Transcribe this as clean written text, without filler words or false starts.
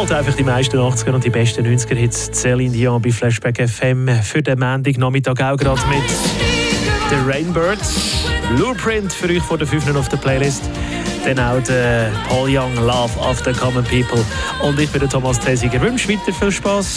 halt einfach die meisten 80er und die besten 90er-Hits. Céline Dion bei Flashback FM für den Montagnachmittag auch gerade mit den Rainbirds. Blueprint für euch vor der 5 auf der Playlist. Dann auch der Paul Young, Love of the Common People. Und ich bin der Thomas Thesiger. Ich wünsche weiter viel Spass.